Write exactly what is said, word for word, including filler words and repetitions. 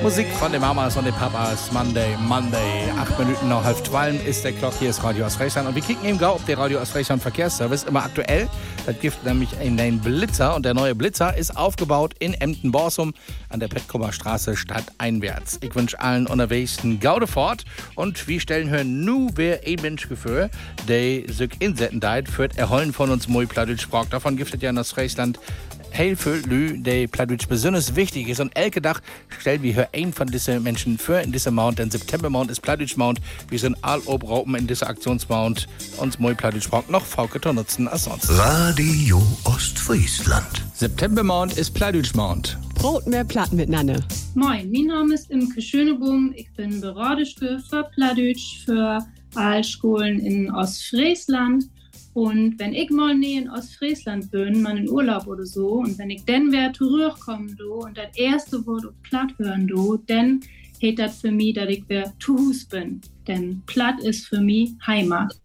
Musik von den Mamas und den Papas. Monday, Monday. Acht Minuten nach halb zwölf ist der Glock. Hier ist Radio Ostfriesland. Und wir kicken eben gar, ob der Radio Ostfriesland Verkehrsservice immer aktuell. Das gibt nämlich in den Blitzer. Und der neue Blitzer ist aufgebaut in Emden-Borsum an der Petkomer Straße stadteinwärts. Ich wünsche allen unterwegs einen Gaude fort. Und wir stellen hören nu wer ein Mensch gefühl, der sich insetten deit für das Erholen von uns moi Plattdeutsch sprach. Davon gibt es ja in Ostfriesland heel viel Lü, die Plattdeutsch besonders wichtig ist. Und elke Tag stellen wir hier einen von diesen Menschen für in dieser Mount. Denn September-Mount ist Plattdeutsch Mount. Wir sind all obraupen in dieser Aktionsmount. Uns moi Plattdeutsch braucht noch Fauke zu nutzen als sonst. Radio Ostfriesland. September-Mount ist Plattdeutsch Mount. Brot mehr Platt miteinander. Moin, mein Name ist Imke Schönebohm. Ich bin Beratungsstelle für Plattdeutsch für Aalschulen in Ostfriesland. Und wenn ich mal nie in Ostfriesland bin, mal in Urlaub oder so, und wenn ich dann wieder zurückkomme do, und das erste Wort auf Platt hören do, dann hält das für mich, dass ich wieder zu Hus bin. Denn Platt ist für mich Heimat.